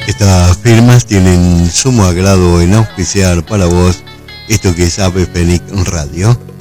Estas firmas tienen sumo agrado en auspiciar para vos esto que es Ave Fénix Radio.